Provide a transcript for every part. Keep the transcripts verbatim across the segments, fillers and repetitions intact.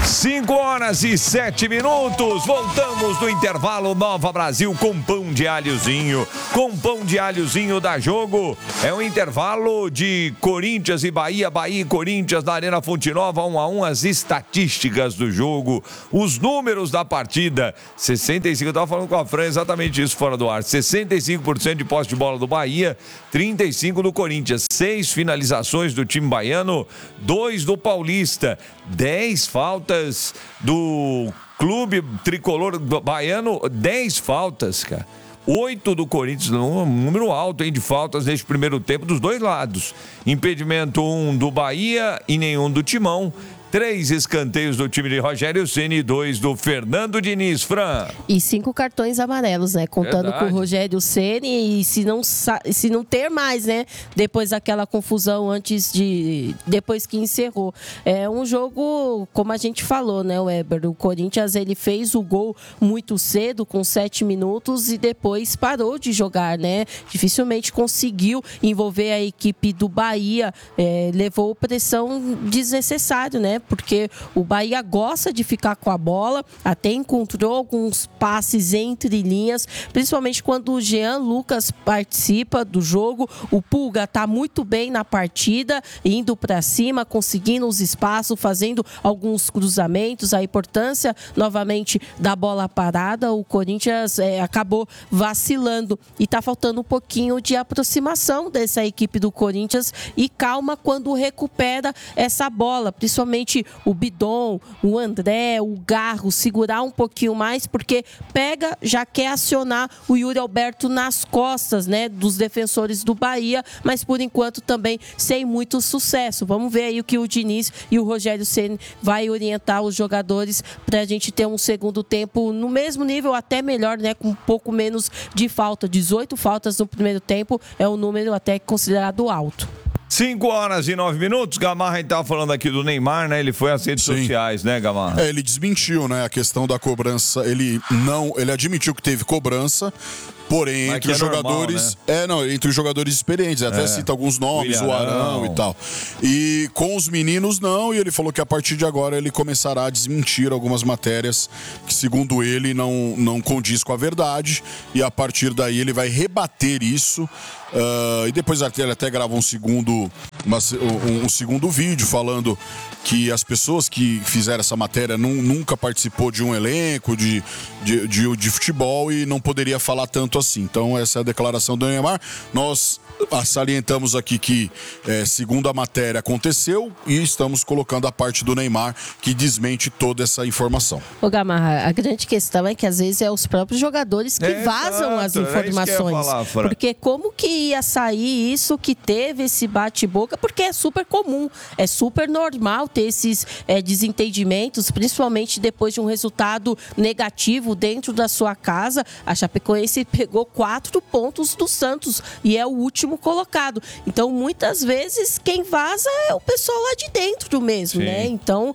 cinco horas e sete minutos, voltamos do intervalo Nova Brasil com pão de alhozinho, com pão de alhozinho da Jogo. É um intervalo de Corinthians e Bahia, Bahia e Corinthians na Arena Fonte Nova, um a um, as estatísticas do jogo, os números da partida. sessenta e cinco, eu estava falando com a Fran exatamente isso fora do ar, sessenta e cinco por cento de posse de bola do Bahia, trinta e cinco por cento do Corinthians, seis finalizações do time baiano, dois do Paulista, dez faltas do clube tricolor baiano, dez faltas, cara. Oito do Corinthians, um número alto, hein, de faltas neste primeiro tempo dos dois lados. Impedimento um do Bahia e nenhum do Timão. Três escanteios do time de Rogério Ceni e dois do Fernando Diniz, Fran. E cinco cartões amarelos, né? Contando Verdade. com o Rogério Ceni, e se não, se não ter mais, né? Depois daquela confusão antes de... Depois que encerrou. É um jogo, como a gente falou, né, Weber? O Corinthians, ele fez o gol muito cedo, com sete minutos, e depois parou de jogar, né? Dificilmente conseguiu envolver a equipe do Bahia. É, levou pressão desnecessária, né? Porque o Bahia gosta de ficar com a bola, até encontrou alguns passes entre linhas, principalmente quando o Jean Lucas participa do jogo. O Pulga está muito bem na partida, indo para cima, conseguindo os espaços, fazendo alguns cruzamentos. A importância, novamente, da bola parada. O Corinthians é, acabou vacilando e está faltando um pouquinho de aproximação dessa equipe do Corinthians e calma quando recupera essa bola, principalmente o Bidon, o André, o Garro, segurar um pouquinho mais, porque pega, já quer acionar o Yuri Alberto nas costas, né, dos defensores do Bahia, mas por enquanto também sem muito sucesso. Vamos ver aí o que o Diniz e o Rogério Ceni vai orientar os jogadores para a gente ter um segundo tempo no mesmo nível, até melhor, né, com um pouco menos de falta. dezoito faltas no primeiro tempo é um número até considerado alto. cinco horas e nove minutos, Gamarra estava falando aqui do Neymar, né? Ele foi às redes Sim. sociais, né, Gamarra? É, ele desmentiu, né, a questão da cobrança. Ele não, ele admitiu que teve cobrança, porém, Mas entre os é jogadores. Normal, né? É, não, entre os jogadores experientes, até é. cita alguns nomes, o Arão e tal. E com os meninos, não, e ele falou que a partir de agora ele começará a desmentir algumas matérias que, segundo ele, não, não condiz com a verdade, e a partir daí ele vai rebater isso. Uh, e depois ele até grava um segundo, uma, um, um segundo vídeo falando que as pessoas que fizeram essa matéria num, nunca participou de um elenco de, de, de, de futebol e não poderia falar tanto assim. Então essa é a declaração do Neymar. Nós salientamos aqui que, é, segundo a matéria, aconteceu, e estamos colocando a parte do Neymar que desmente toda essa informação. Ô Gamarra, a grande questão é que às vezes é os próprios jogadores que é, vazam exato, as informações. É falar, porque como que ia sair isso, que teve esse bate-boca? Porque é super comum, é super normal ter esses é, desentendimentos, principalmente depois de um resultado negativo dentro da sua casa. A Chapecoense pegou quatro pontos do Santos e é o último colocado. Então, muitas vezes, quem vaza é o pessoal lá de dentro mesmo, Sim. né? Então,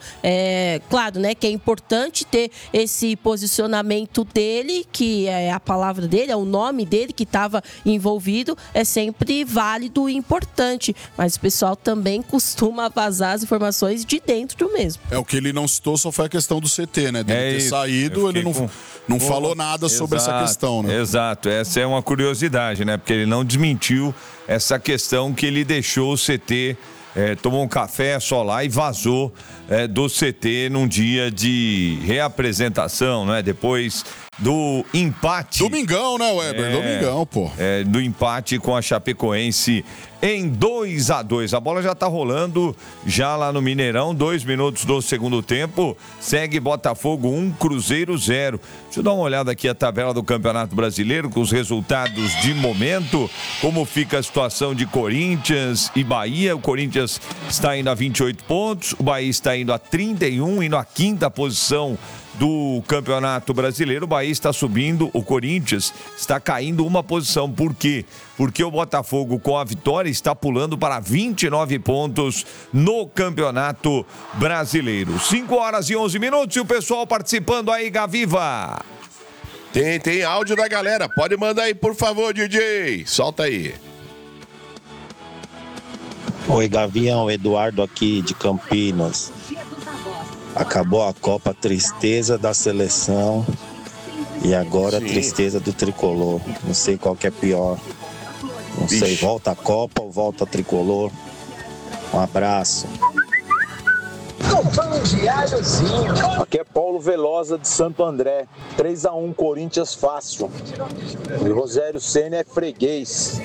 é claro, né, que é importante ter esse posicionamento dele, que é a palavra dele, é o nome dele que estava envolvido, é sempre válido e importante. Mas o pessoal também costuma vazar as informações de dentro mesmo. É, o que ele não citou só foi a questão do C T, né? Dele é ter isso. saído, ele não, com... não com... falou nada Exato. sobre essa questão, né? Exato, essa é uma curiosidade, né? Porque ele não desmentiu essa questão que ele deixou o C T, é, tomou um café só lá e vazou é, do C T num dia de reapresentação, né? Depois do empate. Domingão, né, Weber? É, Domingão, pô. É, do empate com a Chapecoense em dois a dois. A bola já tá rolando já lá no Mineirão, dois minutos do segundo tempo. Segue Botafogo um, Cruzeiro zero. Deixa eu dar uma olhada aqui a tabela do Campeonato Brasileiro com os resultados de momento. Como fica a situação de Corinthians e Bahia. O Corinthians está indo a vinte e oito pontos, o Bahia está indo a trinta e um, indo à quinta posição do Campeonato Brasileiro. O Bahia está subindo, o Corinthians está caindo uma posição. Por quê? Porque o Botafogo, com a vitória, está pulando para vinte e nove pontos no Campeonato Brasileiro. cinco horas e onze minutos e o pessoal participando aí, Gaviva. Tem, tem áudio da galera. Pode mandar aí, por favor, D J. Solta aí. Oi, Gavião, Eduardo aqui de Campinas. Acabou a Copa, tristeza da seleção e agora a tristeza do tricolor. Não sei qual que é pior. Não Bicho. sei, volta a Copa ou volta a tricolor. Um abraço. Aqui é Paulo Velosa de Santo André. três a um Corinthians fácil. E Rogério Ceni é freguês.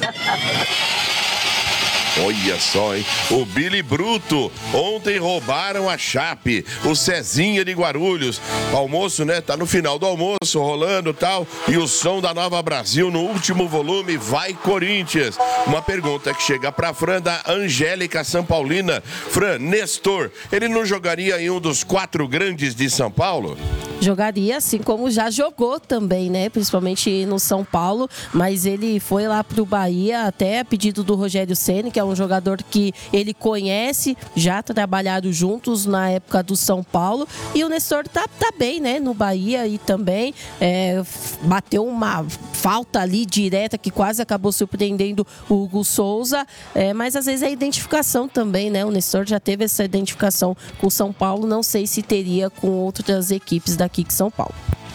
Olha só, hein? O Billy Bruto. Ontem roubaram a Chape. O Cezinha de Guarulhos. O almoço, né? Tá no final do almoço, rolando e tal. E o som da Nova Brasil no último volume. Vai Corinthians. Uma pergunta que chega pra Fran da Angélica São Paulina. Fran, Nestor, ele não jogaria em um dos quatro grandes de São Paulo? Jogaria, assim como já jogou também, né? Principalmente no São Paulo, mas ele foi lá pro Bahia até a pedido do Rogério Ceni, que é um jogador que ele conhece, já trabalharam juntos na época do São Paulo, e o Nestor tá, tá bem, né? No Bahia e também é, bateu uma falta ali direta que quase acabou surpreendendo o Hugo Souza, é, mas às vezes é identificação também, né? O Nestor já teve essa identificação com o São Paulo, não sei se teria com outras equipes da aqui de São Paulo.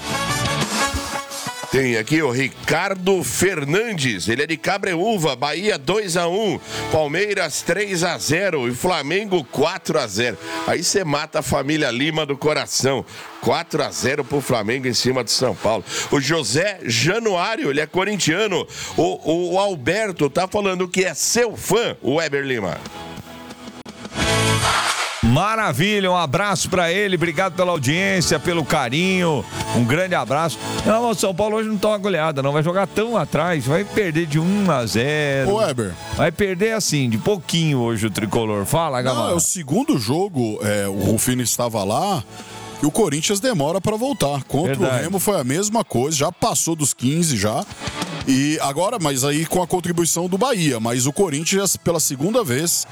Tem aqui o Ricardo Fernandes, ele é de Cabreúva, Bahia dois a um, Palmeiras três a zero e Flamengo quatro a zero. Aí você mata a família Lima do coração. quatro a zero pro Flamengo em cima de São Paulo. O José Januário, ele é corintiano. O, o Alberto tá falando que é seu fã, o Weber Lima. Maravilha, um abraço pra ele, obrigado pela audiência, pelo carinho, um grande abraço. Não, o São Paulo hoje não toma goleada, não vai jogar tão atrás, vai perder de um a zero. Ô, Weber. Vai perder assim, de pouquinho hoje o Tricolor. Fala, Gamal. Não, é o segundo jogo, é, o Rufino estava lá, e o Corinthians demora pra voltar. Contra Verdade. o Remo foi a mesma coisa, já passou dos quinze já. E agora, mas aí com a contribuição do Bahia, mas o Corinthians pela segunda vez,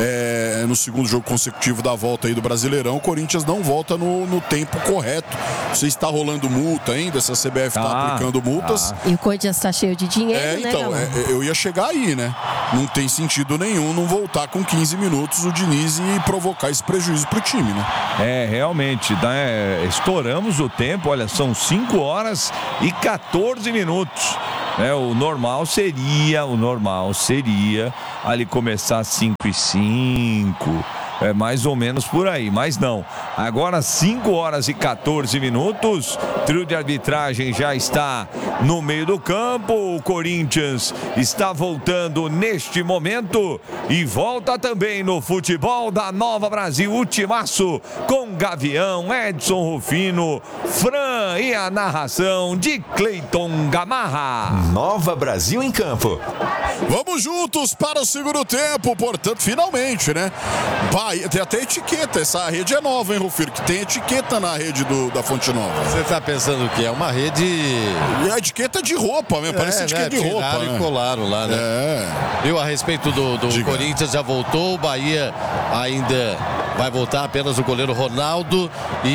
é, no segundo jogo consecutivo da volta aí do Brasileirão, o Corinthians não volta no, no tempo correto. Você está rolando multa ainda, essa C B F está ah, aplicando multas. Ah. E o Corinthians está cheio de dinheiro, é, né, então, é, eu ia chegar aí, né? Não tem sentido nenhum não voltar com quinze minutos o Diniz e provocar esse prejuízo pro time, né? É, realmente, né? Estouramos o tempo, olha, são cinco horas e quatorze minutos. É, o normal seria, o normal seria ali começar às cinco e cinco, é mais ou menos por aí, mas não. Agora cinco horas e quatorze minutos, trio de arbitragem já está no meio do campo, o Corinthians está voltando neste momento e volta também no futebol da Nova Brasil, ultimaço com Gavião, Edson Rufino, Fran e a narração de Cleiton Gamarra. Nova Brasil em campo. Vamos juntos para o segundo tempo, portanto, finalmente, né? Bahia, tem até etiqueta, essa rede é nova, hein, Rufino? Que tem etiqueta na rede do, da Fonte Nova. Você tá pensando o quê? É uma rede... E a etiqueta de roupa mesmo, é, parece etiqueta né? de roupa, Tiraram né? e colaram lá, né? É. Viu, a respeito do, do Corinthians, já voltou, o Bahia ainda vai voltar, apenas o goleiro Ronaldo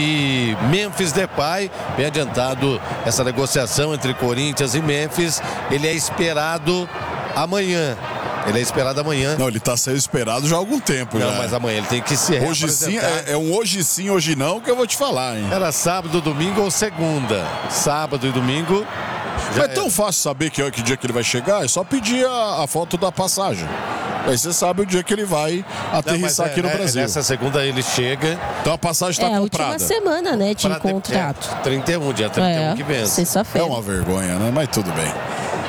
e Memphis Depay, bem adiantado essa negociação entre Corinthians e Memphis, ele é esperado amanhã. Ele é esperado amanhã. Não, ele está sendo esperado já há algum tempo. Não, já. mas amanhã ele tem que se Hoje sim, é, é um hoje sim, hoje não, que eu vou te falar, hein? Era sábado, domingo ou segunda. Sábado e domingo. Já é tão fácil saber que, que dia que ele vai chegar, é só pedir a, a foto da passagem. Aí você sabe o dia que ele vai aterrissar não, é, aqui no é, Brasil. Nessa segunda ele chega. Então a passagem está é, comprada. É a última semana, né, de pra contrato. É, trinta e um, dia trinta e um é, que vence. Sexta-feira. É uma vergonha, né? Mas tudo bem.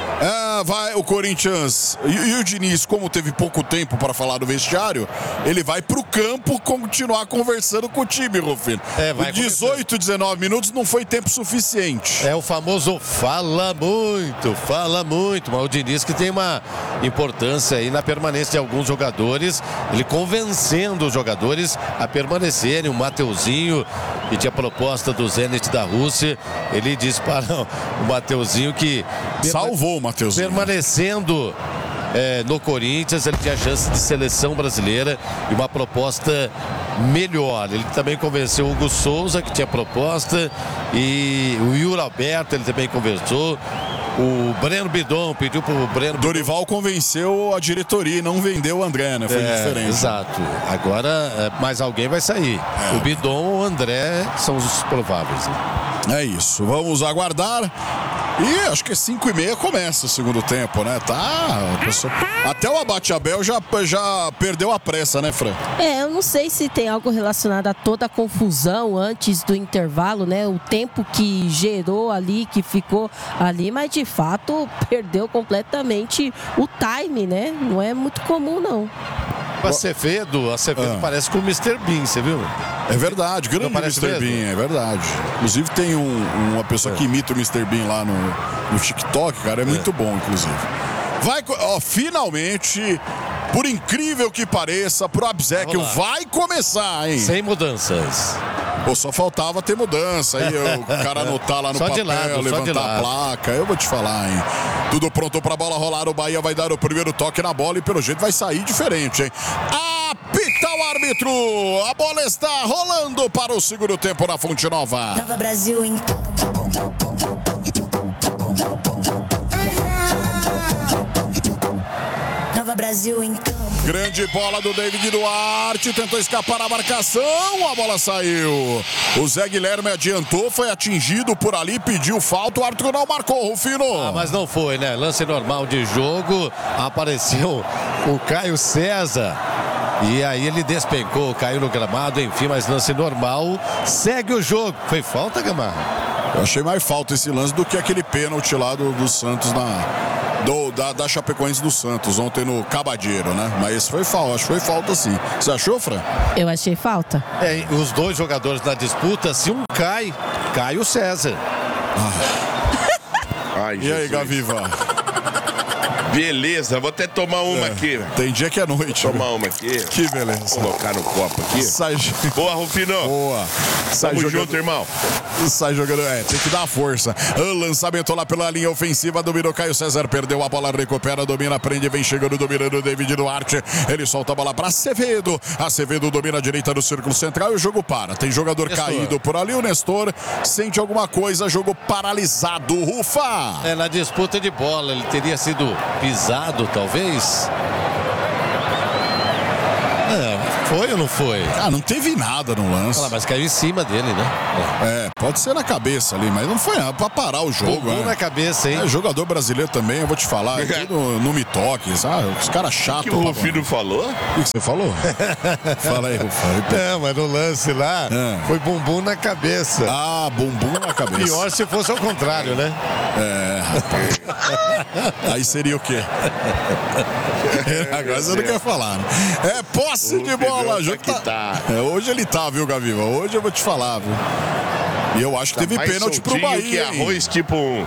Ah, vai o Corinthians e, e o Diniz, como teve pouco tempo para falar do vestiário, ele vai pro campo continuar conversando com o time, Rufino. É, vai dezoito, dezenove minutos não foi tempo suficiente. É o famoso fala muito, fala muito, mas o Diniz que tem uma importância aí na permanência de alguns jogadores, ele convencendo os jogadores a permanecerem. O Mateuzinho, que tinha proposta do Zenit da Rússia, ele disse para o Mateuzinho que salvou o Mateuzinho. Permanecendo é, no Corinthians, ele tinha chance de seleção brasileira e uma proposta melhor. Ele também convenceu o Hugo Souza, que tinha proposta, e o Yuri Alberto, ele também conversou. O Breno Bidon pediu pro Breno Dorival Bidon. convenceu a diretoria e não vendeu o André, né? Foi é, diferente. Exato. Agora, mais alguém vai sair. É. O Bidon ou o André são os prováveis. Né? É isso. Vamos aguardar. E acho que cinco e meia começa o segundo tempo, né? Tá. Pessoa... Até o Abate Abel já, já perdeu a pressa, né, Fran? É, eu não sei se tem algo relacionado a toda a confusão antes do intervalo, né? O tempo que gerou ali, que ficou ali, mas de fato perdeu completamente o time, né? Não é muito comum, não. O Acevedo, Acevedo ah. parece com o mister Bean, você viu? É verdade, grande mister Bean, é verdade. Inclusive tem um, uma pessoa é. que imita o mister Bean lá no, no TikTok, cara, é, é muito bom, inclusive. Vai, ó, finalmente, por incrível que pareça, pro Abzec vai começar, hein? Sem mudanças. Pô, só faltava ter mudança, aí o cara anotar lá no só papel, lado, levantar a placa, eu vou te falar, hein? Tudo pronto pra bola rolar, o Bahia vai dar o primeiro toque na bola e pelo jeito vai sair diferente, hein? Apita o árbitro, a bola está rolando para o segundo tempo na Fonte Nova. Nova Brasil em Nova Brasil em campo. Grande bola do David Duarte, tentou escapar a marcação, a bola saiu. O Zé Guilherme adiantou, foi atingido por ali, pediu falta, o árbitro não marcou, Rufino. Ah, mas não foi, né? Lance normal de jogo, apareceu o Caio César. E aí ele despencou, caiu no gramado, enfim, mas lance normal, segue o jogo. Foi falta, Gamarra? Eu achei mais falta esse lance do que aquele pênalti lá do, do Santos na... Do, da, da Chapecoense do Santos, ontem no Cabadeiro, né? Mas esse foi falta, acho que foi falta sim. Você achou, Fran? Eu achei falta. É, os dois jogadores na disputa, se um cai, cai o César. Ah. Ai, e aí, Gaviva? Beleza, vou até tomar uma é, aqui. Tem dia que é noite. Tomar né? uma aqui. Que beleza. Vou colocar no copo aqui. Sai... Boa, Rufino. Boa. Sai Tamo jogando... junto, irmão. Sai jogando, é, tem que dar força. O lançamento lá pela linha ofensiva, dominou Caio César, perdeu a bola, recupera, domina, prende, vem chegando, dominando o David Duarte. Ele solta a bola para Acevedo. Acevedo domina a direita do círculo central e o jogo para. Tem jogador Nestor. caído por ali, o Nestor sente alguma coisa, jogo paralisado. Rufa! É, na disputa de bola, ele teria sido pisado, talvez. É, foi ou não foi? Ah, não teve nada no lance. Ah, mas caiu em cima dele, né? É, pode ser na cabeça ali, mas não foi pra parar o jogo. Bumbum né? na cabeça, hein? É, jogador brasileiro também, eu vou te falar. Tudo no me toque, sabe? Os caras chatos. O que o Rufino falou? O que você falou? Fala aí, Rufino. Não, mas no lance lá, é. foi bumbum na cabeça. Ah, bumbum na cabeça. Pior se fosse ao contrário, né? É, rapaz. Aí seria o quê? Agora você não quer falar, né? É posse de bola. Jogo tá... Tá. É, hoje ele tá, viu, Gaviva? Hoje eu vou te falar, viu? E eu acho que tá teve pênalti pro Bahia. Que arroz tipo um.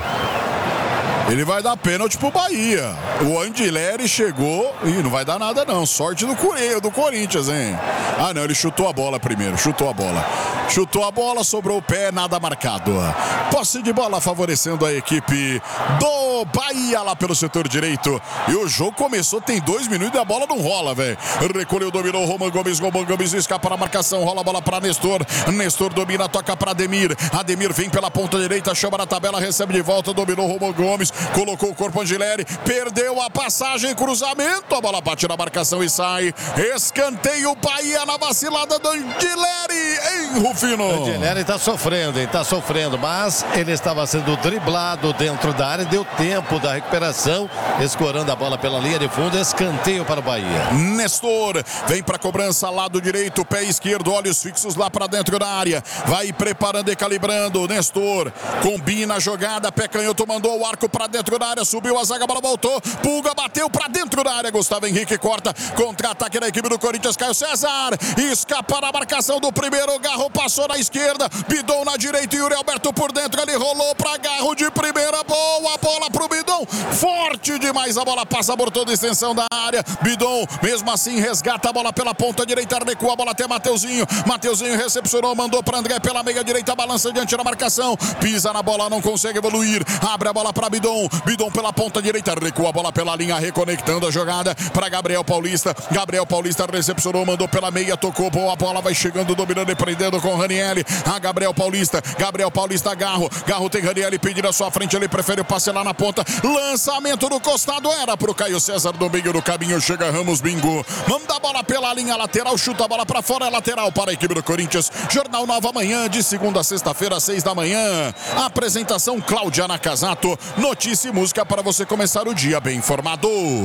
Ele vai dar pênalti pro Bahia. O Andileri chegou e não vai dar nada não. Sorte do, Cure... do Corinthians, hein? Ah, não, ele chutou a bola primeiro. Chutou a bola. Chutou a bola, sobrou o pé, nada marcado. Posse de bola favorecendo a equipe do Bahia lá pelo setor direito. E o jogo começou, tem dois minutos e a bola não rola, velho. Recolheu, dominou Roman Gomes. Roman Gomes escapa na marcação, rola a bola pra Nestor. Nestor domina, toca pra Ademir. Ademir vem pela ponta direita, chama na tabela, recebe de volta, dominou Roman Gomes. Colocou o corpo Angileri, perdeu a passagem, cruzamento, a bola bate na marcação e sai. Escanteio Bahia na vacilada do Angileri, hein, Rufino? O Angileri tá sofrendo, hein, tá sofrendo, mas ele estava sendo driblado dentro da área, deu tempo da recuperação, escorando a bola pela linha de fundo, escanteio para o Bahia. Nestor vem para cobrança, lado direito, pé esquerdo, olhos fixos lá para dentro da área, vai preparando e calibrando. Nestor combina a jogada, pé canhoto, mandou o arco para dentro da área, subiu a zaga, a bola voltou, Pulga bateu pra dentro da área, Gustavo Henrique corta, contra-ataque da equipe do Corinthians, Caio César, escapa na marcação do primeiro, Garro passou na esquerda, Bidon na direita, Yuri Alberto por dentro, ele rolou pra Garro de primeira, boa bola pro Bidon, forte demais, a bola passa por toda a extensão da área, Bidon, mesmo assim, resgata a bola pela ponta direita, recua a bola até Mateuzinho, Mateuzinho recepcionou, mandou pra André pela meia direita, balança diante da marcação, pisa na bola, não consegue evoluir, abre a bola pra Bidon, Bidon pela ponta direita, recua a bola pela linha, reconectando a jogada para Gabriel Paulista. Gabriel Paulista recepcionou, mandou pela meia, tocou, boa bola, vai chegando, dominando e prendendo com Ranieri. A Gabriel Paulista, Gabriel Paulista, Garro. Garro tem Ranieri pedindo a sua frente, ele prefere o passe lá na ponta. ponta. Lançamento do costado, era pro Caio César do meio do caminho. Chega Ramos Bingo. Manda a bola pela linha lateral, chuta a bola pra fora, é lateral para a equipe do Corinthians. Jornal Nova Manhã, de segunda a sexta-feira, às seis da manhã. Apresentação Cláudia Nakazato. Notícia e música para você começar o dia bem informado.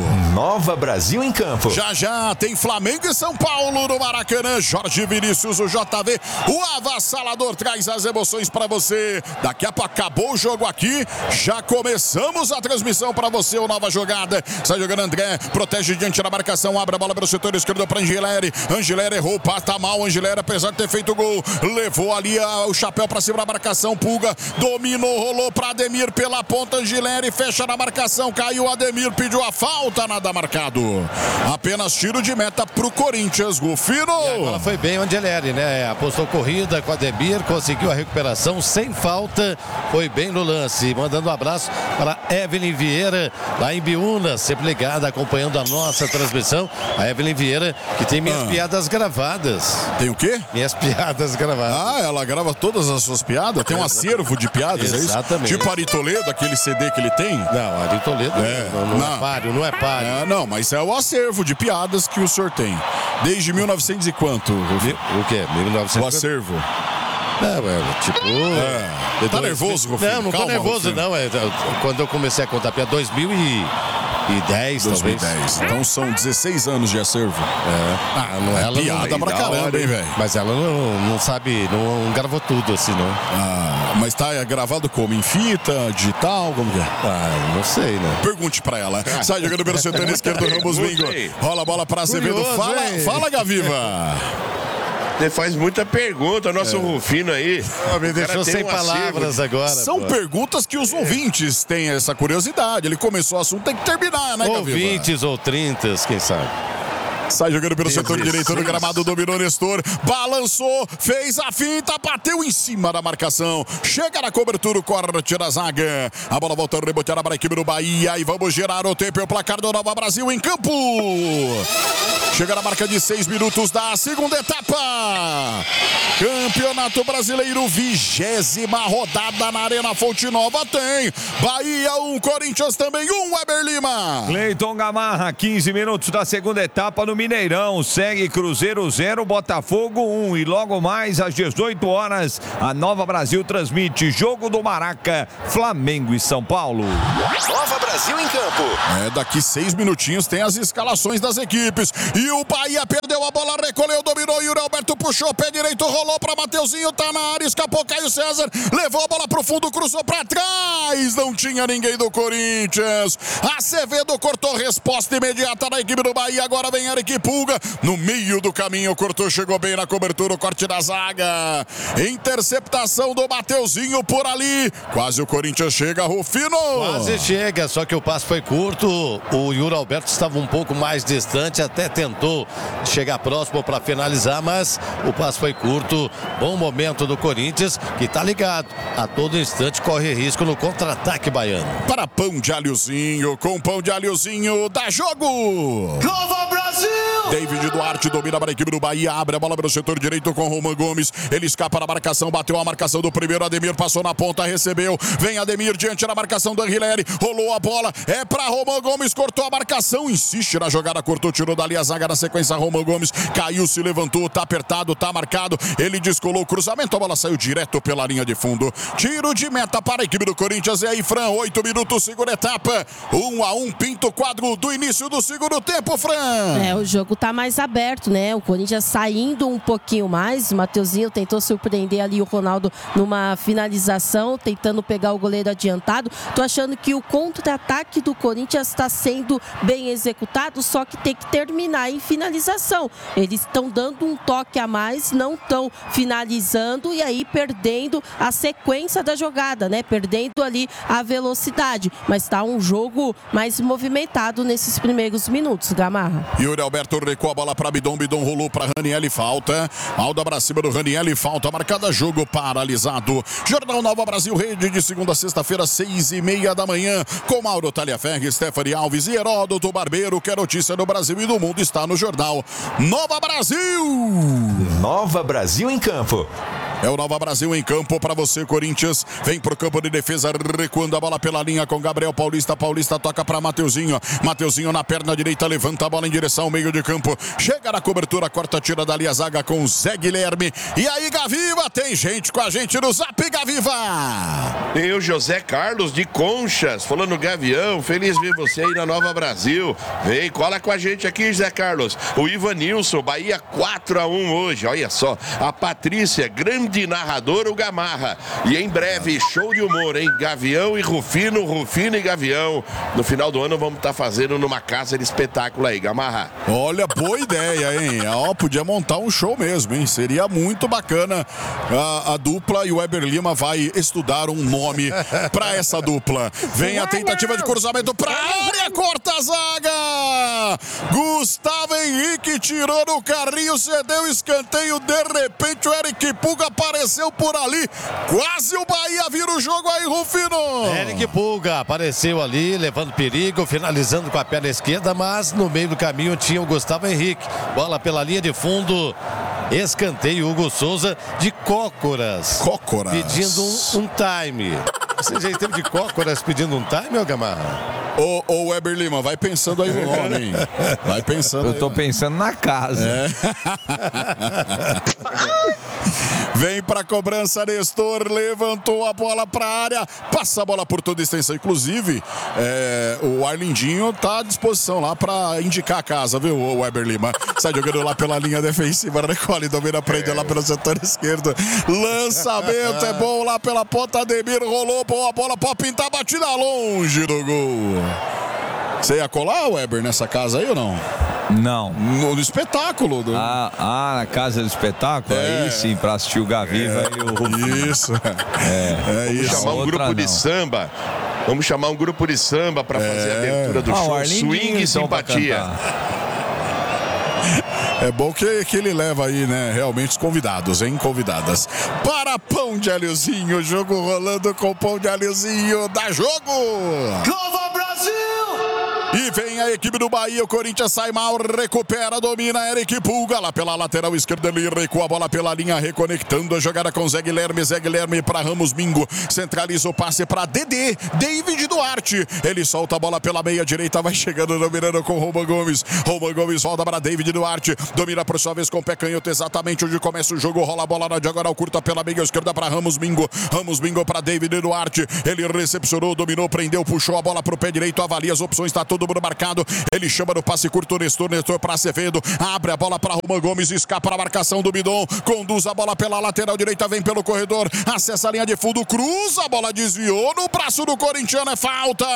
Nova Brasil em campo. Já já tem Flamengo e São Paulo no Maracanã. Jorge Vinícius, o J V, o avassalador, traz as emoções para você. Daqui a pouco acabou o jogo aqui. Já começamos a transmissão para você, o Nova Jogada. Sai jogando André, protege diante da marcação, abre a bola pelo setor esquerdo para Angileri. Angileri errou, passa mal. Angileri, apesar de ter feito o gol, levou ali a, o chapéu para cima da marcação. Pulga dominou, rolou para Ademir pela ponta. Angileri fecha na marcação, caiu Ademir, pediu a falta, nada marcado. Apenas tiro de meta pro Corinthians, Rufino. E agora foi bem o Angileri, né? Apostou corrida com Ademir, conseguiu a recuperação sem falta, foi bem no lance. Mandando um abraço para Evelyn Vieira, lá em Biúna, sempre ligada, acompanhando a nossa transmissão. A Evelyn Vieira, que tem minhas ah. piadas gravadas. Tem o quê? Minhas piadas gravadas. Ah, ela grava todas as suas piadas? Tem um acervo de piadas, é isso? Exatamente. Tipo Ari Toledo, aquele C D que ele tem? Não, Ari Toledo é, não, não, não é páreo, não é páreo. É, não, mas é o acervo de piadas que o senhor tem. Desde mil e novecentos e quanto? O quê? mil e novecentos? O acervo. É, ué, tipo... É. Ele tá nervoso, Rufino? Não, não tô Calma, nervoso, Rufino. não. É, quando eu comecei a contar piada, dois mil e dez, dois mil e dez. Talvez. Então são dezesseis anos de acervo. É. Ah, não é ela piada não, pra caramba, hein, velho? Mas ela não, não sabe, não gravou tudo assim, não. Ah, mas tá gravado como? Em fita, digital, como que é? Ah, não sei, né? Pergunte pra ela. Sai jogando pelo setor esquerdo, Ramos Bingo. Rola a bola pra Azevedo. Fala, fala, Gaviva. Você faz muita pergunta, nosso é. Rufino aí. Oh, me deixou sem um palavras agora. São pô. perguntas que os é. ouvintes têm essa curiosidade. Ele começou o assunto, tem que terminar, né, ouvintes ou trintas, quem sabe? Sai jogando pelo setor direito do gramado, dominou Nestor, balançou, fez a finta, bateu em cima da marcação, chega na cobertura, o corte da zaga, a bola volta a rebotear para a equipe do Bahia e vamos gerar o tempo e o placar do Nova Brasil em campo. Chega na marca de seis minutos da segunda etapa. Campeonato Brasileiro, vigésima rodada na Arena Fonte Nova tem Bahia um, Corinthians também um, Weber Lima. Cleiton Gamarra, quinze minutos da segunda etapa no Mineirão, segue Cruzeiro zero, Botafogo um e logo mais às dezoito horas a Nova Brasil transmite jogo do Maraca, Flamengo e São Paulo. Nova Brasil em campo. É, daqui seis minutinhos tem as escalações das equipes e o Bahia perdeu a bola, recolheu, dominou, Yuri Alberto puxou, pé direito, rolou pra Mateuzinho, tá na área, escapou Caio César, levou a bola pro fundo, cruzou pra trás, não tinha ninguém do Corinthians. Acevedo cortou, resposta imediata da equipe do Bahia, agora vem Eric Pulga, no meio do caminho, cortou, chegou bem na cobertura, o corte da zaga, interceptação do Mateuzinho por ali, quase o Corinthians chega, Rufino. Quase chega, só que o passe foi curto, o Yuri Alberto estava um pouco mais distante, até tentou chegar próximo para finalizar, mas o passe foi curto, bom momento do Corinthians, que tá ligado, a todo instante corre risco no contra-ataque baiano. Para pão de alhozinho, com pão de alhozinho, dá jogo! Nova Brasil! David Duarte domina para a equipe do Bahia, abre a bola para o setor direito com Roman Gomes, ele escapa da marcação, bateu a marcação do primeiro, Ademir passou na ponta, recebeu, vem Ademir diante da marcação do Angileri, rolou a bola, é para Roman Gomes, cortou a marcação, insiste na jogada, cortou, tirou dali a zaga, na sequência Roman Gomes, caiu, se levantou, tá apertado, tá marcado, ele descolou o cruzamento, a bola saiu direto pela linha de fundo, tiro de meta para a equipe do Corinthians, e aí Fran, oito minutos, segunda etapa, um a um, pinta o quadro do início do segundo tempo, Fran. É, o jogo tá mais aberto, né? O Corinthians saindo um pouquinho mais. O Mateuzinho tentou surpreender ali o Ronaldo numa finalização, tentando pegar o goleiro adiantado. Tô achando que o contra-ataque do Corinthians está sendo bem executado, só que tem que terminar em finalização. Eles estão dando um toque a mais, não estão finalizando e aí perdendo a sequência da jogada, né? Perdendo ali a velocidade. Mas tá um jogo mais movimentado nesses primeiros minutos, Gamarra. Yuri Alberto recua a bola para Bidon, Bidon rolou para Raniel, falta. Alda pra cima do Raniel, falta marcada, jogo paralisado. Jornal Nova Brasil, rede de segunda a sexta-feira, seis e meia da manhã, com Mauro Talhaferri, Stephanie Alves e Heródoto Barbeiro, que é notícia do Brasil e do mundo, está no Jornal Nova Brasil. Nova Brasil em campo. É o Nova Brasil em campo para você, Corinthians. Vem pro campo de defesa, recuando a bola pela linha com Gabriel Paulista. Paulista toca para Mateuzinho. Mateuzinho na perna direita, levanta a bola em direção ao meio de campo. Chega na cobertura, corta, tira dali a zaga com o Zé Guilherme. E aí, Gaviva, tem gente com a gente no Zap, Gaviva! Tem o José Carlos de Conchas, falando Gavião, feliz ver você aí na Nova Brasil. Vem, cola com a gente aqui, José Carlos. O Ivanilson, Bahia quatro a um hoje, olha só. A Patrícia, grande narradora, o Gamarra. E em breve, show de humor, hein? Gavião e Rufino, Rufino e Gavião. No final do ano vamos estar tá fazendo numa casa de espetáculo aí, Gamarra. Olha, boa ideia, hein? Ó, podia montar um show mesmo, hein? Seria muito bacana. A, a dupla e o Weber Lima vai estudar um nome pra essa dupla. Vem a tentativa de cruzamento pra área, corta a zaga! Gustavo Henrique tirou no carrinho, cedeu o escanteio, de repente o Eric Pulga apareceu por ali, quase o Bahia vira o jogo aí, Rufino! Eric Pulga apareceu ali, levando perigo, finalizando com a perna esquerda, mas no meio do caminho tinha o Gustavo Henrique. Bola pela linha de fundo, escanteio, Hugo Souza de Cócoras. Cócoras. Pedindo um, um time. Você já esteve de Cócoras pedindo um time, ô Gamarra? Ô, ô Weber Lima, vai pensando aí no nome, hein? Vai pensando. Eu tô aí, pensando na casa. É. Vem pra cobrança, Nestor, levantou a bola pra área, passa a bola por toda a extensão. Inclusive, é, o Arlindinho tá à disposição lá pra indicar a casa, viu, o Weber Lima? Sai jogando lá pela linha defensiva, recolhe, domina, prende lá pelo setor esquerdo. Lançamento é bom lá pela ponta, Ademir rolou, boa bola, pode pintar, batida longe do gol. Você ia colar, Weber, nessa casa aí ou não? Não. No, no espetáculo. Do... Ah, ah, na casa do espetáculo? É. Aí sim, pra assistir o Gaviva é. e o Rufino. Isso. É, é Vamos isso. chamar um Outra grupo de não. samba. Vamos chamar um grupo de samba pra fazer É. a abertura do Ah, o show. Arlindinho, Swing e então, pra simpatia. cantar. É bom que, que ele leva aí, né, realmente os convidados, hein, convidadas. Para Pão de Alhozinho, jogo rolando com Pão de Alhozinho, dá jogo! Nova Brasil! E vem a equipe do Bahia, o Corinthians sai mal, recupera, domina, Eric Pulga lá pela lateral esquerda, ele recua a bola pela linha, reconectando a jogada com Zé Guilherme, Zé Guilherme para Ramos Mingo, centraliza o passe para Dedê, David Duarte, ele solta a bola pela meia direita, vai chegando, dominando com Roman Gomes, Roman Gomes volta para David Duarte, domina por sua vez com o pé canhoto, exatamente onde começa o jogo, rola a bola na diagonal curta pela meia esquerda para Ramos Mingo, Ramos Mingo para David Duarte, ele recepcionou, dominou, prendeu, puxou a bola para o pé direito, avalia as opções, está todo mundo marcado, ele chama no passe curto, Nestor, Nestor para Acevedo, abre a bola para Roman Gomes, escapa a marcação do Bidon, conduz a bola pela lateral direita, vem pelo corredor, acessa a linha de fundo, cruza, a bola desviou no braço do corintiano, é falta!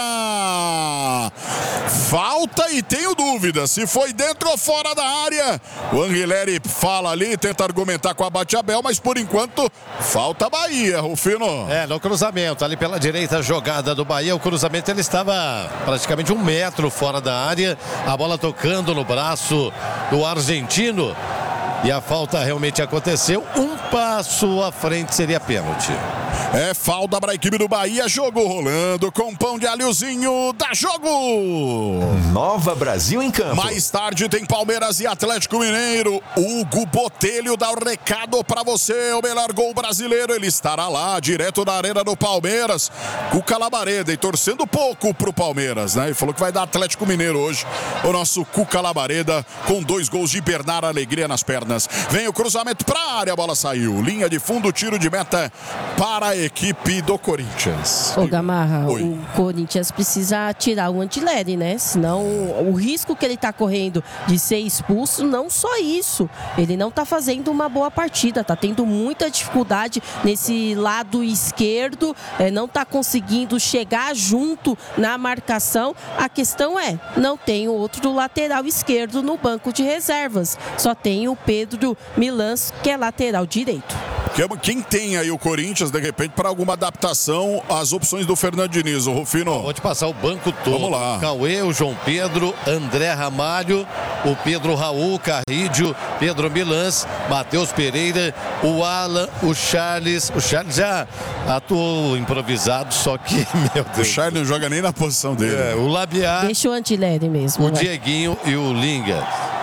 Falta e tenho dúvida, se foi dentro ou fora da área, o Anguilleri fala ali, tenta argumentar com a Batiabel, mas por enquanto, falta Bahia, Rufino. É, no cruzamento, ali pela direita, jogada do Bahia, o cruzamento ele estava praticamente um metro fora da área, a bola tocando no braço do argentino e a falta realmente aconteceu, um passo à frente seria pênalti. É falta para a equipe do Bahia, jogo rolando com Pão de Alhozinho, dá jogo! Nova Brasil em campo. Mais tarde tem Palmeiras e Atlético Mineiro, Hugo Botelho dá o recado para você, o melhor gol brasileiro, ele estará lá, direto da arena do Palmeiras, Cuca Labareda, e torcendo pouco pro Palmeiras, né? Ele falou que vai dar Atlético Mineiro hoje, o nosso Cuca Labareda, com dois gols de Bernardo Alegria nas pernas. Vem o cruzamento para a área, a bola saiu, linha de fundo, tiro de meta para a equipe do Corinthians. Ô Gamarra, Oi. o Corinthians precisa tirar o Antileri, né? Senão o risco que ele tá correndo de ser expulso, não só isso, ele não tá fazendo uma boa partida, tá tendo muita dificuldade nesse lado esquerdo, é, não tá conseguindo chegar junto na marcação. A questão é, não tem o outro lateral esquerdo no banco de reservas, só tem o Pedro Milans, que é lateral direito. Quem tem aí o Corinthians, de repente, para alguma adaptação às opções do Fernando Diniz, o Rufino? Vou te passar o banco todo. Vamos lá. O Cauê, o João Pedro, André Ramalho, o Pedro Raul, Carrídio, Pedro Milans, Matheus Pereira, o Alan, o Charles. O Charles já atuou improvisado, só que, meu Deus. O Charles não joga nem na posição dele. É, o Labiar. Deixa o Antileri mesmo. O vai. Dieguinho e o Linga.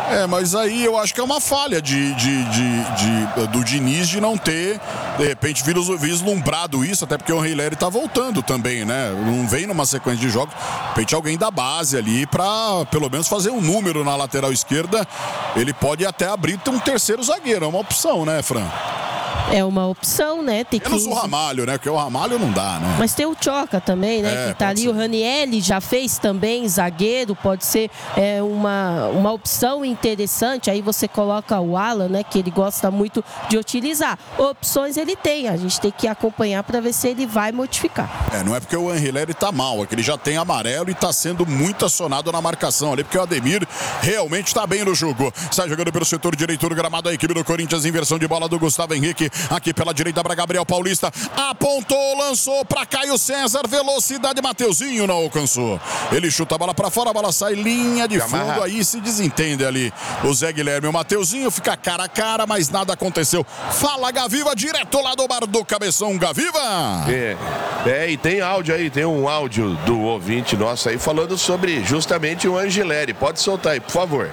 É, mas aí eu acho que é uma falha de, de, de, de, do Diniz de não ter, de repente, vislumbrado isso, até porque o Henrileri tá voltando também, né? Não vem numa sequência de jogos. De repente alguém da base ali pra, pelo menos, fazer um número na lateral esquerda. Ele pode até abrir um terceiro zagueiro, é uma opção, né, Fran? É uma opção, né? Tem Menos que... o Ramalho, né? Porque o Ramalho não dá, né? Mas tem o Tchoca também, né? É, que tá ali. ser. O Ranieri já fez também, zagueiro. Pode ser é, uma, uma opção interessante. Aí você coloca o Alan, né? Que ele gosta muito de utilizar. Opções ele tem. A gente tem que acompanhar para ver se ele vai modificar. É, não é porque o Henrileri tá mal. É que ele já tem amarelo e tá sendo muito acionado na marcação ali. Porque o Ademir realmente tá bem no jogo. Sai jogando pelo setor direito do gramado. A equipe do Corinthians. Inversão de bola do Gustavo Henrique. Aqui pela direita para Gabriel Paulista. Apontou, lançou para Caio César. Velocidade, Mateuzinho não alcançou. Ele chuta a bola para fora, a bola sai linha de fundo. Aí se desentende ali o Zé Guilherme. O Mateuzinho fica cara a cara, mas nada aconteceu. Fala, Gaviva, direto lá do bar do Cabeção. Gaviva! É, é, e tem áudio aí, tem um áudio do ouvinte nosso aí falando sobre justamente o Angileri. Pode soltar aí, por favor.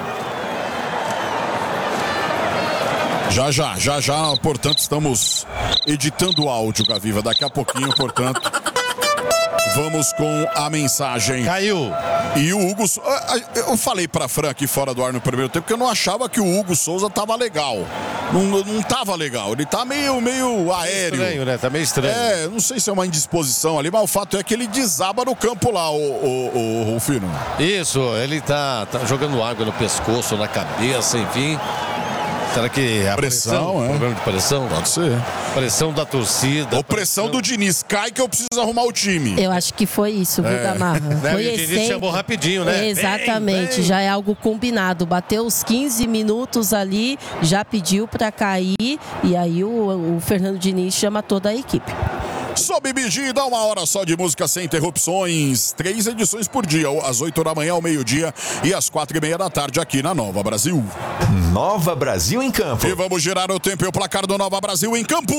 Já, já, já, já, portanto, estamos editando o áudio, Gaviva. Daqui a pouquinho, portanto, vamos com a mensagem. Caiu. E o Hugo... Eu falei pra Fran aqui fora do ar no primeiro tempo que eu não achava que o Hugo Souza tava legal. Não, não tava legal. Ele tá meio, meio aéreo. Estranho, né? Tá meio estranho. É, não sei se é uma indisposição ali, mas o fato é que ele desaba no campo lá, o, o, o Rufino. Isso, ele tá, tá jogando água no pescoço, na cabeça, enfim... Será que é a pressão? pressão é? Problema de pressão? Pode ser. Pressão da torcida. Ou pressão, pressão do Diniz. Cai que eu preciso arrumar o time. Eu acho que foi isso, viu, é. Gamarra? Foi o Diniz chamou rapidinho, né? Exatamente. Bem, bem. Já é algo combinado. Bateu os quinze minutos ali, já pediu para cair. E aí o, o Fernando Diniz chama toda a equipe. Sob medida, uma hora só de música sem interrupções. Três edições por dia, às oito da manhã ao meio-dia e às quatro e meia da tarde aqui na Nova Brasil. Nova Brasil em campo. E vamos girar o tempo e o placar do Nova Brasil em campo.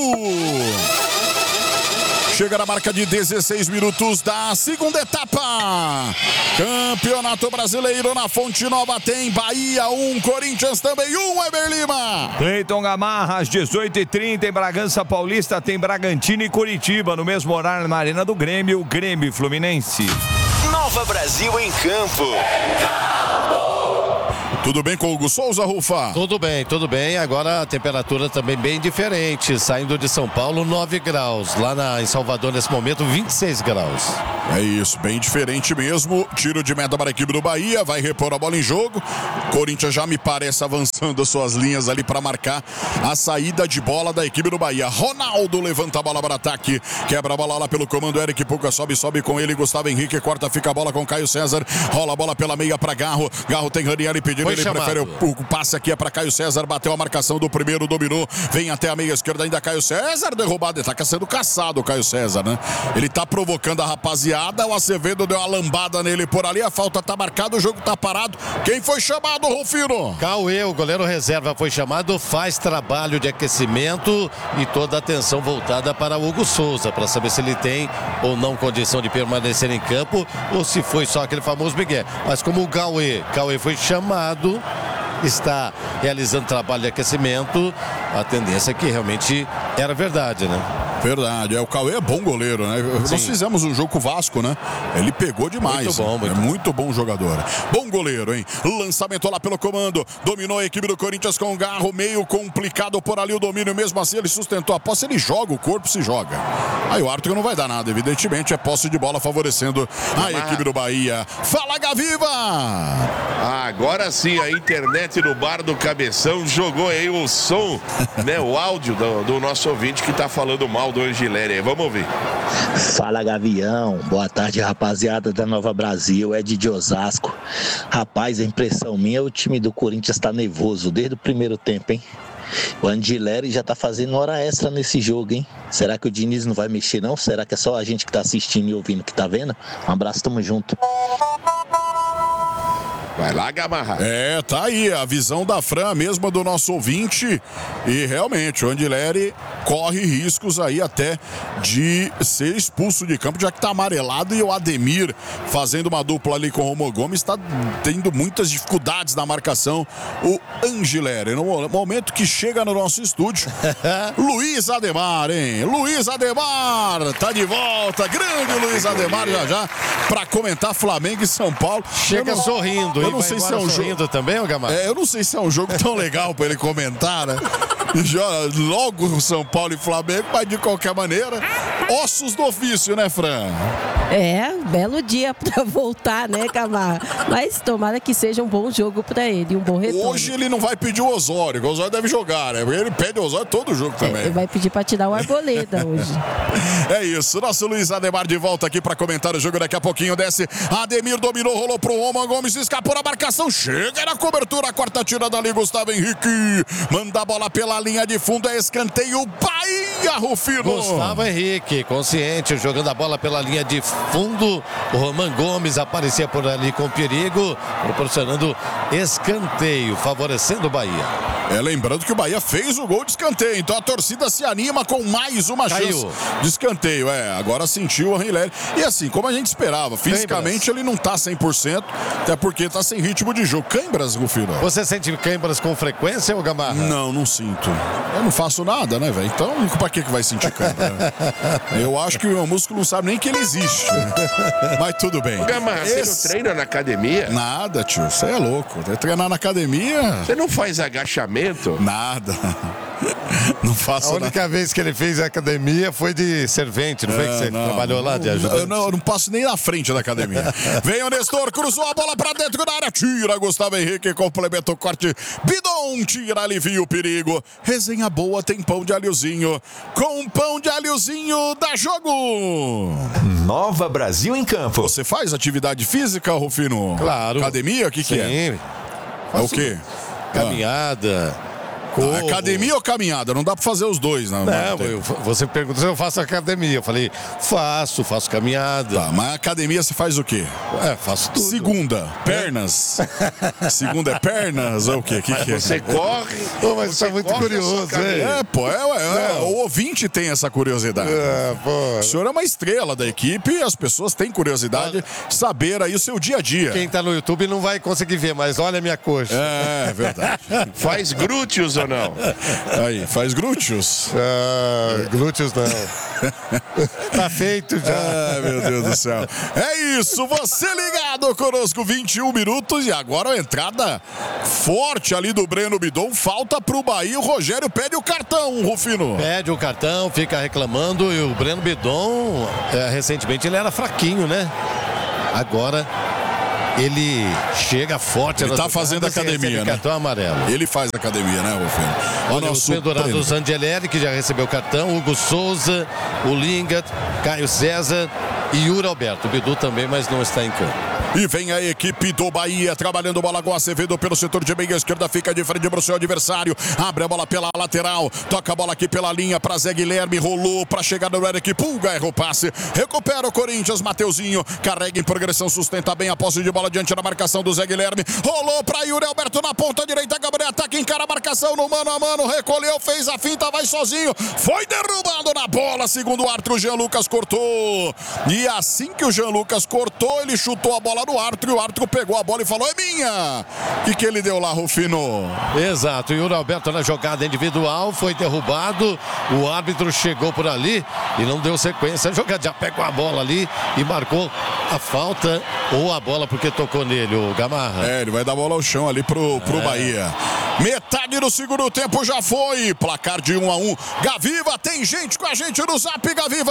Chega na marca de dezesseis minutos da segunda etapa. Campeonato Brasileiro na Fonte Nova tem Bahia um, Corinthians também um, Eber Lima. Cleiton Gamarra, às dezoito e trinta em Bragança Paulista tem Bragantino e Curitiba. No mesmo horário na Arena do Grêmio, Grêmio e Fluminense. Nova Brasil em campo. Tudo bem com o Hugo Souza, Rufa? Tudo bem, tudo bem. Agora a temperatura também bem diferente. Saindo de São Paulo, nove graus. Lá na, em Salvador, nesse momento, vinte e seis graus. É isso, bem diferente mesmo. Tiro de meta para a equipe do Bahia. Vai repor a bola em jogo. Corinthians já me parece avançando suas linhas ali para marcar a saída de bola da equipe do Bahia. Ronaldo levanta a bola para ataque. Quebra a bola lá pelo comando. Eric Puca sobe, sobe com ele. Gustavo Henrique corta, fica a bola com Caio César. Rola a bola pela meia para Garro. Garro tem Ranieri pedindo. Ele chamado. Prefere o, o passe aqui é para Caio César, bateu a marcação do primeiro, dominou, vem até a meia esquerda ainda Caio César, derrubado, ele tá sendo caçado o Caio César, né? Ele tá provocando a rapaziada, o Acevedo deu uma lambada nele por ali, a falta tá marcada, o jogo tá parado. Quem foi chamado, Rufino? Cauê, o goleiro reserva foi chamado, faz trabalho de aquecimento e toda a atenção voltada para o Hugo Souza, para saber se ele tem ou não condição de permanecer em campo ou se foi só aquele famoso Miguel. Mas como o Cauê, Cauê foi chamado, está realizando trabalho de aquecimento, a tendência é que realmente era verdade, né? Verdade, é, o Cauê é bom goleiro, né? Sim. Nós fizemos um jogo com o Vasco, né? Ele pegou demais. Muito bom, muito é muito bom jogador. Bom goleiro, hein? Lançamento lá pelo comando, dominou a equipe do Corinthians com o Garro, meio complicado por ali o domínio, mesmo assim ele sustentou a posse, ele joga, o corpo se joga. Aí o árbitro não vai dar nada, evidentemente, é posse de bola favorecendo a equipe do Bahia. Fala, Gaviva! Agora sim, a internet no bar do Cabeção jogou aí o som, né? O áudio do, do nosso ouvinte que tá falando mal do Angileri. Vamos ouvir. Fala, Gavião. Boa tarde, rapaziada da Nova Brasil. É de Osasco. Rapaz, a impressão minha é o time do Corinthians tá nervoso desde o primeiro tempo, hein? O Angileri já tá fazendo hora extra nesse jogo, hein? Será que o Diniz não vai mexer, não? Será que é só a gente que tá assistindo e ouvindo que tá vendo? Um abraço, tamo junto. Vai lá, Gamarra. É, tá aí a visão da Fran, a mesma do nosso ouvinte. E realmente, o Andileri corre riscos aí até de ser expulso de campo, já que tá amarelado, e o Ademir fazendo uma dupla ali com o Romo Gomes, tá tendo muitas dificuldades na marcação, o Angileri. No momento que chega no nosso estúdio, Luiz Ademar, hein? Luiz Ademar tá de volta, grande Luiz Ademar, já já, pra comentar Flamengo e São Paulo. Chega não, sorrindo, eu não sei se é um jogo também, o Gamarra? É, eu não sei se é um jogo tão legal pra ele comentar, né? Já, logo São Paulo e Flamengo, mas de qualquer maneira, ossos do ofício, né, Fran? É, belo dia pra voltar, né, Gamarra? Mas tomara que seja um bom jogo pra ele, um bom retorno. Hoje ele não vai pedir o Osório, o Osório deve jogar, né? Ele pede o Osório todo jogo também. É, ele vai pedir pra tirar o Arboleda hoje. É isso, nosso Luiz Ademar de volta aqui pra comentar o jogo, daqui a pouquinho desce. Ademir dominou, rolou pro Roman Gomes, escapou na marcação, chega na cobertura, a quarta tira dali, Gustavo Henrique, manda a bola pela linha de fundo, é escanteio, Bahia, Rufino. Gustavo Henrique, consciente, jogando a bola pela linha de fundo, o Roman Gomes aparecia por ali com perigo, proporcionando escanteio, favorecendo o Bahia. É, lembrando que o Bahia fez o gol de escanteio, então a torcida se anima com mais uma Caiu. chance de escanteio. É, agora sentiu o Henrique. E assim, como a gente esperava, fisicamente ele não tá cem por cento, até porque tá sem ritmo de jogo. Câimbras, Rufino? Você sente câimbras com frequência, ou Gamarra? Não, não sinto. Eu não faço nada, né, velho? Então, pra que que vai sentir câimbra? Eu acho que o meu músculo não sabe nem que ele existe. Mas tudo bem. Gamarra, Esse... você não treina na academia? Nada, tio. Você é louco. Treinar na academia... Você não faz agachamento? Nada. Não faço A única nada. vez que ele fez academia foi de servente, não é, foi que você não, trabalhou lá de ajudante? Eu não, eu não passo nem na frente da academia. Vem o Nestor, cruzou a bola pra dentro da área, tira Gustavo Henrique, complementa o corte. Bidon, tira, alivia o perigo. Resenha boa, tem pão de alhozinho. Com pão de alhozinho, dá jogo. Nova Brasil em Campo. Você faz atividade física, Rufino? Claro. Academia, o que, que é? É o quê? Caminhada. Ah, academia ou caminhada? Não dá pra fazer os dois, não. Não, eu, você perguntou se eu faço academia. Eu falei, faço, faço caminhada. Tá, mas academia você faz o quê? É, faço tudo. Segunda, pernas. Segunda é pernas ou o quê? Que que é? Você corre. Pô, mas você tá muito curioso, hein? É, pô, é, é, é, o ouvinte tem essa curiosidade. É, pô. O senhor é uma estrela da equipe e as pessoas têm curiosidade de saber aí o seu dia a dia. Quem tá no YouTube não vai conseguir ver, mas olha a minha coxa. É, é verdade. Faz glúteos ou não? Aí, faz glúteos? Ah, glúteos não. Tá feito já. Ai, meu Deus do céu. É isso, você ligado conosco, vinte e um minutos, e agora a entrada forte ali do Breno Bidon. Falta pro Bahia, o Rogério pede o cartão, Rufino. Pede o cartão, fica reclamando, e o Breno Bidon, é, recentemente ele era fraquinho, né? Agora ele chega forte. Ele tá fazendo academia, né? Cartão amarelo. Ele faz academia, né, Rufino? Olha, os pendurados Angeleri, que já recebeu cartão, Hugo Souza, o Lingat, Caio César e Yuri Alberto. O Bidu também, mas não está em campo. E vem a equipe do Bahia trabalhando bola com Acevedo pelo setor de meia esquerda, fica de frente para o seu adversário, abre a bola pela lateral, toca a bola aqui pela linha para Zé Guilherme, rolou para chegar no Eric Pulga, erra o passe, recupera o Corinthians, Mateuzinho, carrega em progressão, sustenta bem a posse de bola diante da marcação do Zé Guilherme, rolou para Yuri Alberto na ponta direita, Gabriel ataca, encara a marcação no mano a mano, recolheu, fez a finta, vai sozinho, foi derrubado na bola, segundo o árbitro, o Jean Lucas cortou, e assim que o Jean Lucas cortou, ele chutou a bola no árbitro, e o árbitro pegou a bola e falou, é minha! O que, que ele deu lá, Rufino? Exato, e o Yuri Alberto na jogada individual foi derrubado, o árbitro chegou por ali e não deu sequência, a jogada já pegou a bola ali e marcou a falta ou a bola porque tocou nele, o Gamarra. É, ele vai dar a bola ao chão ali pro, pro é. Bahia. Metade do segundo tempo já foi, placar de um a um. Gaviva, tem gente com a gente no Zap, Gaviva!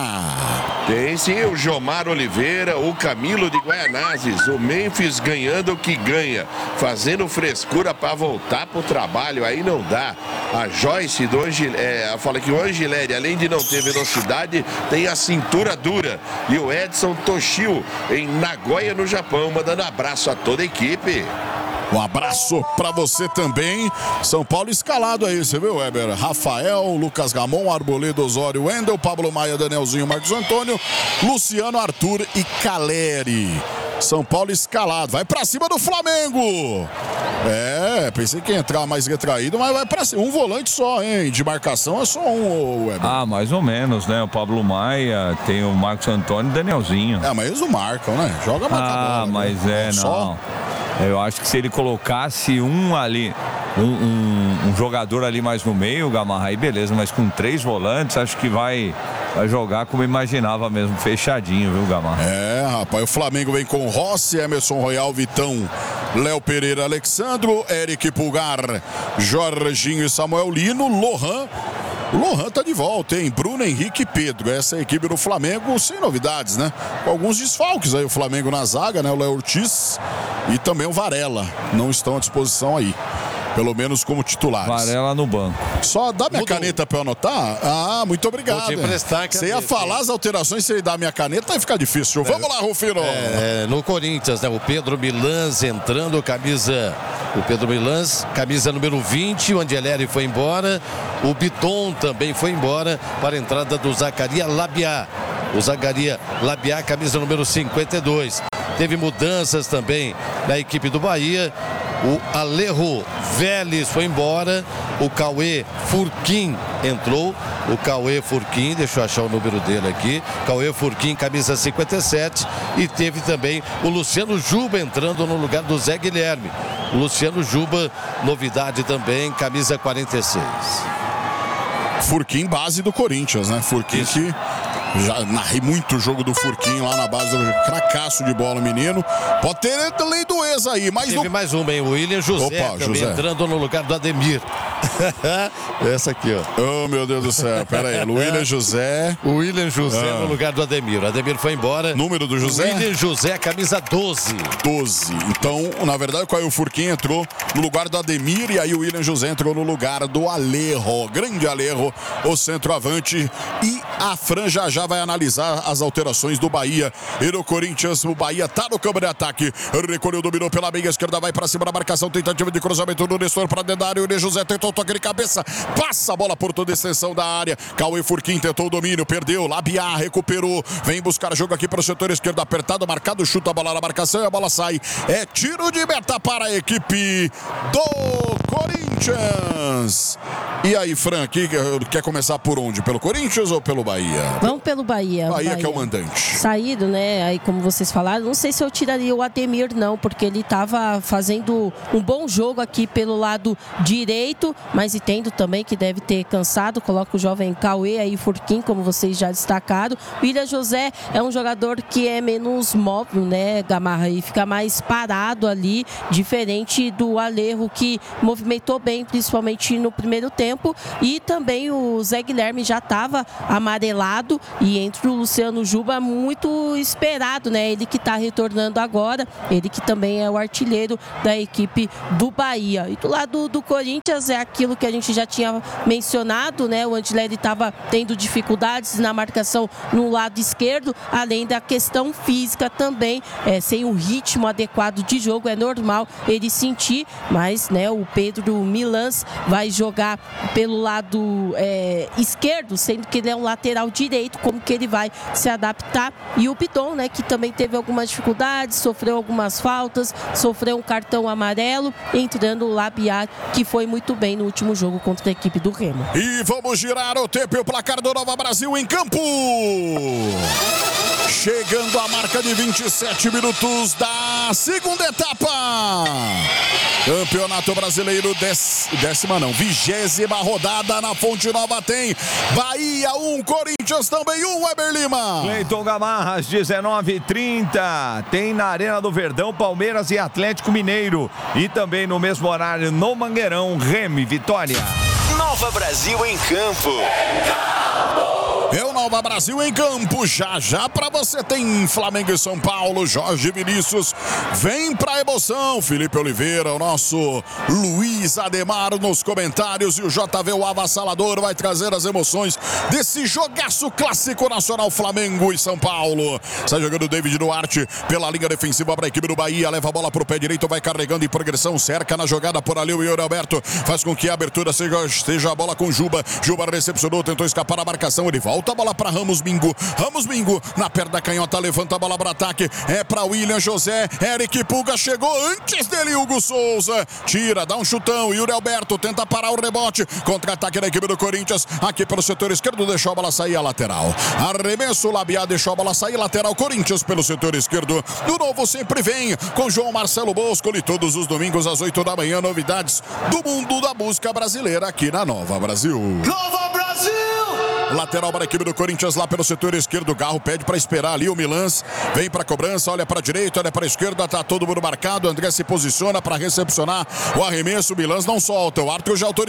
Tem sim, o Jomar Oliveira, o Camilo de Guaianazes, o Memphis ganhando o que ganha, fazendo frescura para voltar pro trabalho, aí não dá. A Joyce do Angel, é, fala que o Angileri, além de não ter velocidade, tem a cintura dura. E o Edson Toshio, em Nagoya, no Japão, mandando abraço a toda a equipe. Um abraço pra você também. São Paulo escalado aí, você viu, Weber? Rafael, Lucas Gamon, Arboleda, Osório, Wendel, Pablo Maia, Danielzinho, Marcos Antônio, Luciano, Arthur e Caleri. São Paulo escalado. Vai pra cima do Flamengo. É, pensei que ia entrar mais retraído, mas vai pra cima. Um volante só, hein? De marcação é só um, Weber. Ah, mais ou menos, né? O Pablo Maia, tem o Marcos Antônio e o Danielzinho. É, mas eles não marcam, né? Joga marcador. Ah, mas né? é, não. Só? Eu acho que se ele colocasse um ali, um, um, um jogador ali mais no meio, Gamarra, aí beleza, mas com três volantes, acho que vai, vai jogar como imaginava mesmo, fechadinho, viu, Gamarra? É, rapaz, o Flamengo vem com Rossi, Emerson Royal, Vitão, Léo Pereira, Alexandro, Eric Pulgar, Jorginho e Samuel Lino, Lohan. O Lohan tá de volta, hein? Bruno, Henrique e Pedro. Essa é a equipe do Flamengo sem novidades, né? Com alguns desfalques aí. O Flamengo na zaga, né? O Léo Ortiz e também o Varela. Não estão à disposição aí. Pelo menos como titulares. Varela no banco. Só dá minha Mudou. caneta pra eu anotar? Ah, muito obrigado. Vou te emprestar, você ia falar as alterações, se ele dar minha caneta, vai ficar difícil. Vamos lá, Rufino. É, no Corinthians, né? O Pedro Milans entrando, camisa... O Pedro Milans, camisa número vinte, o Angeleri foi embora. O Biton também foi embora para a entrada do Zacaria Labiá. O Zacaria Labiá, camisa número cinquenta e dois. Teve mudanças também na equipe do Bahia. O Alejo Vélez foi embora. O Cauê Furquim entrou. O Cauê Furquim, deixa eu achar o número dele aqui. Cauê Furquim, camisa cinquenta e sete. E teve também o Luciano Juba entrando no lugar do Zé Guilherme. O Luciano Juba, novidade também, camisa quarenta e seis. Furquim, base do Corinthians, né? Furquim Isso. que... Já narrei muito o jogo do Furquim lá na base do cracaço de bola, menino. Pode ter lei do ex aí, mas Teve no... mais uma, hein? O William José Opa, também José. entrando no lugar do Ademir. Essa aqui, ó. Oh, meu Deus do céu. Pera aí. O William José. O William José ah. no lugar do Ademir. O Ademir foi embora. Número do José? William José, camisa doze. doze. Então, na verdade, o Caio Furquim entrou no lugar do Ademir e aí o William José entrou no lugar do Alejo. Grande Alejo, o centroavante. E a Fran já já vai analisar as alterações do Bahia e do Corinthians. O Bahia tá no campo de ataque. Recolheu, dominou pela meia esquerda, vai pra cima da marcação. Tentativa de cruzamento do Nestor pra dentro da área. O William José tentou toque de cabeça. Passa a bola por toda a extensão da área. Cauê Furquim tentou o domínio, perdeu. Labiá recuperou. Vem buscar jogo aqui para o setor esquerdo apertado, marcado, chuta a bola na marcação e a bola sai. É tiro de meta para a equipe do Corinthians. E aí, Frank, quer começar por onde? Pelo Corinthians ou pelo Bahia? Vamos pelo Bahia. Bahia, Bahia que é o mandante. Saído, né? Aí, como vocês falaram, não sei se eu tiraria o Ademir, não, porque ele estava fazendo um bom jogo aqui pelo lado direito, mas entendo também que deve ter cansado. Coloca o jovem Cauê aí, Furquim, como vocês já destacaram. O William José é um jogador que é menos móvel, né, Gamarra? E fica mais parado ali, diferente do Alejo, que movimentou bem, principalmente no primeiro tempo. E também o Zé Guilherme já estava amarelado e entre o Luciano Juba muito esperado, né? Ele que está retornando agora, ele que também é o artilheiro da equipe do Bahia. E do lado do Corinthians é aquilo que a gente já tinha mencionado, né? O Angeleri estava tendo dificuldades na marcação no lado esquerdo, além da questão física também, é, sem um ritmo adequado de jogo, é normal ele sentir, mas, né, o Pedro Milans vai jogar pelo lado é, esquerdo, sendo que ele é um lateral direito, como que ele vai se adaptar. E o Biton, né, que também teve algumas dificuldades, sofreu algumas faltas, sofreu um cartão amarelo, entrando o Labiá, que foi muito bem no último jogo contra a equipe do Remo. E vamos girar o tempo e o placar do Nova Brasil em campo. Chegando a marca de vinte e sete minutos da segunda etapa. Campeonato Brasileiro, dez, décima não, vigésima rodada na Fonte Nova tem Bahia um, Corinthians também um, Weber Lima. Cleiton Gamarra, às dezenove e trinta, tem na Arena do Verdão Palmeiras e Atlético Mineiro. E também no mesmo horário no Mangueirão, Remo e Vitória. Nova Brasil em campo. É o Nova Brasil em campo, já já pra você tem Flamengo e São Paulo, Jorge Vinícius, vem pra emoção, Felipe Oliveira, o nosso Luiz Ademar nos comentários e o J V, o avassalador, vai trazer as emoções desse jogaço clássico nacional, Flamengo e São Paulo. Sai jogando o David Duarte pela linha defensiva para a equipe do Bahia, leva a bola pro pé direito, vai carregando em progressão, cerca na jogada por ali o Yuri Alberto, faz com que a abertura seja, seja a bola com Juba, Juba recepcionou, tentou escapar a marcação, ele volta a bola para Ramos Mingo, Ramos Mingo na perna canhota, levanta a bola para ataque, é para William José, Eric Pulga chegou antes dele, Hugo Souza, tira, dá um chutão, Yuri Alberto tenta parar o rebote, contra-ataque da equipe do Corinthians, aqui pelo setor esquerdo, deixou a bola sair a lateral, arremesso, Labiá deixou a bola sair, lateral Corinthians pelo setor esquerdo, do novo sempre vem, com João Marcelo Boscoli, todos os domingos às oito da manhã, novidades do mundo da música brasileira aqui na Nova Brasil. Nova Brasil! Lateral para a equipe do Corinthians lá pelo setor esquerdo. Garro pede para esperar ali o Milans. Vem para a cobrança, olha para a direita, olha para a esquerda. Tá todo mundo marcado. André se posiciona para recepcionar o arremesso. O Milans não solta. O árbitro já autorizou.